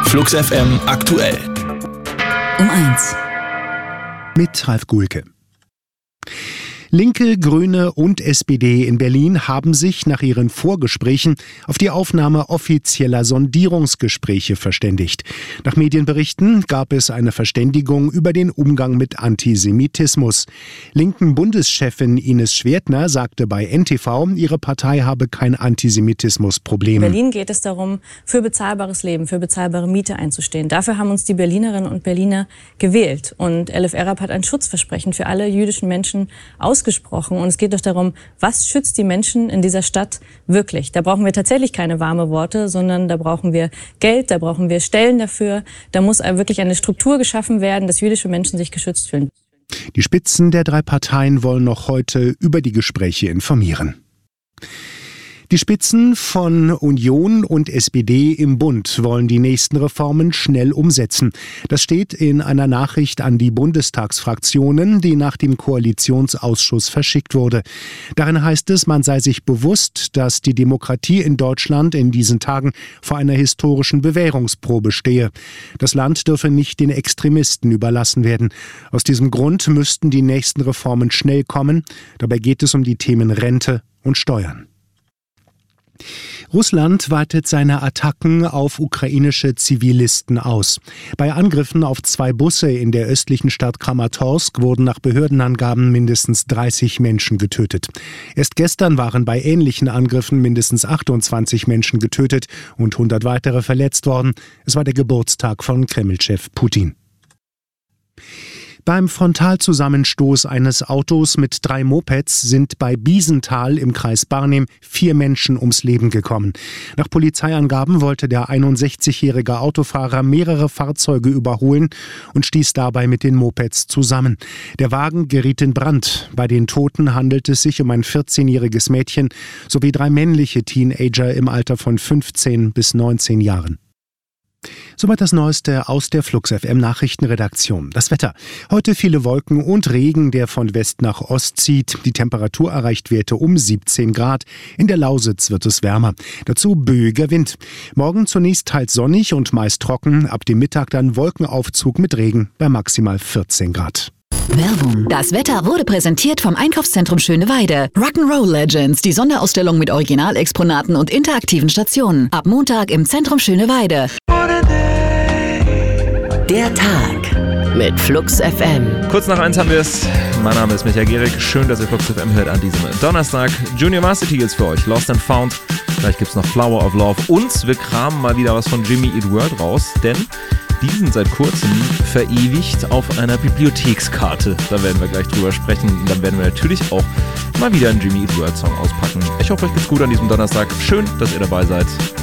Flux FM aktuell. Um 1. Mit Ralf Guhlke. Linke, Grüne und SPD in Berlin haben sich nach ihren Vorgesprächen auf die Aufnahme offizieller Sondierungsgespräche verständigt. Nach Medienberichten gab es eine Verständigung über den Umgang mit Antisemitismus. Linken Bundeschefin Ines Schwertner sagte bei NTV, ihre Partei habe kein Antisemitismusproblem. In Berlin geht es darum, für bezahlbares Leben, für bezahlbare Miete einzustehen. Dafür haben uns die Berlinerinnen und Berliner gewählt. Und Elif Erab hat ein Schutzversprechen für alle jüdischen Menschen ausgesprochen. Und es geht doch darum, was schützt die Menschen in dieser Stadt wirklich? Da brauchen wir tatsächlich keine warmen Worte, sondern da brauchen wir Geld, da brauchen wir Stellen dafür. Da muss wirklich eine Struktur geschaffen werden, dass jüdische Menschen sich geschützt fühlen. Die Spitzen der drei Parteien wollen noch heute über die Gespräche informieren. Die Spitzen von Union und SPD im Bund wollen die nächsten Reformen schnell umsetzen. Das steht in einer Nachricht an die Bundestagsfraktionen, die nach dem Koalitionsausschuss verschickt wurde. Darin heißt es, man sei sich bewusst, dass die Demokratie in Deutschland in diesen Tagen vor einer historischen Bewährungsprobe stehe. Das Land dürfe nicht den Extremisten überlassen werden. Aus diesem Grund müssten die nächsten Reformen schnell kommen. Dabei geht es um die Themen Rente und Steuern. Russland weitet seine Attacken auf ukrainische Zivilisten aus. Bei Angriffen auf 2 Busse in der östlichen Stadt Kramatorsk wurden nach Behördenangaben mindestens 30 Menschen getötet. Erst gestern waren bei ähnlichen Angriffen mindestens 28 Menschen getötet und 100 weitere verletzt worden. Es war der Geburtstag von Kreml-Chef Putin. Beim Frontalzusammenstoß eines Autos mit 3 Mopeds sind bei Biesenthal im Kreis Barnim 4 Menschen ums Leben gekommen. Nach Polizeiangaben wollte der 61-jährige Autofahrer mehrere Fahrzeuge überholen und stieß dabei mit den Mopeds zusammen. Der Wagen geriet in Brand. Bei den Toten handelt es sich um ein 14-jähriges Mädchen sowie 3 männliche Teenager im Alter von 15 bis 19 Jahren. Soweit das Neueste aus der Flux FM Nachrichtenredaktion. Das Wetter. Heute viele Wolken und Regen, der von West nach Ost zieht. Die Temperatur erreicht Werte um 17 Grad. In der Lausitz wird es wärmer. Dazu böiger Wind. Morgen zunächst teils sonnig und meist trocken. Ab dem Mittag dann Wolkenaufzug mit Regen bei maximal 14 Grad. Werbung. Das Wetter wurde präsentiert vom Einkaufszentrum Schöneweide. Rock'n'Roll Legends, die Sonderausstellung mit Originalexponaten und interaktiven Stationen. Ab Montag im Zentrum Schöneweide. Der Tag mit Flux FM. Kurz nach 1 haben wir es. Mein Name ist Michael Gehrig. Schön, dass ihr Flux FM hört an diesem Donnerstag. Junior Varsity ist für euch. Lost and Found. Vielleicht gibt es noch Flower of Love. Und wir kramen mal wieder was von Jimmy Eat World raus. Denn die sind seit kurzem verewigt auf einer Bibliothekskarte. Da werden wir gleich drüber sprechen. Und dann werden wir natürlich auch mal wieder einen Jimmy Eat World Song auspacken. Ich hoffe, euch geht's gut an diesem Donnerstag. Schön, dass ihr dabei seid.